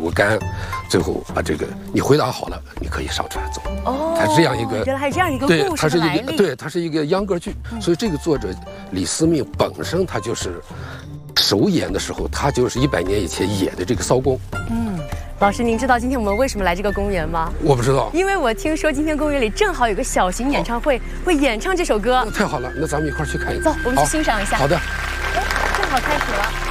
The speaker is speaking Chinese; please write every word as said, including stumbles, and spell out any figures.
过杆，最后把这个你回答好了，你可以上船走。 哦， 它是这样一个， 原来还有这样一个对， 故它是一个， 事的来历。 对，它是一个秧歌剧， 嗯、 所以这个作者李思命本身他就是首演的时候，他就是一百年以前演的这个骚公。 嗯。老师，您知道今天我们为什么来这个公园吗？ 我不知道， 因为我听说今天公园里正好有个小型演唱会，会演唱这首歌。 太好了，那咱们一块儿去看一看。 走，我们去欣赏一下。 好的。 哎，正好开始了。